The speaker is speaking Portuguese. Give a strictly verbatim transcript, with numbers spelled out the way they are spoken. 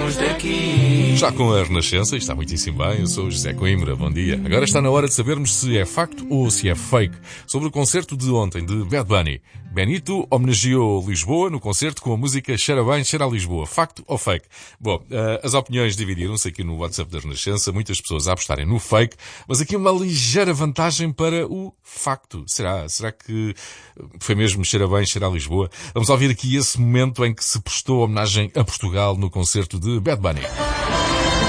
saímos daqui. Já com a Renascença, está muitíssimo bem, eu sou o José Coimbra, bom dia. Agora está na hora de sabermos se é facto ou se é fake sobre o concerto de ontem de Bad Bunny. Benito homenageou Lisboa no concerto com a música Cheira Bem, Cheira a Lisboa. Facto ou fake? Bom, as opiniões dividiram-se aqui no WhatsApp da Renascença, muitas pessoas a apostarem no fake, mas aqui uma ligeira vantagem para o facto. Será? Será que foi mesmo Cheira Bem, Cheira a Lisboa? Vamos ouvir aqui esse momento em que se prestou homenagem a Portugal no concerto de Bad Bunny.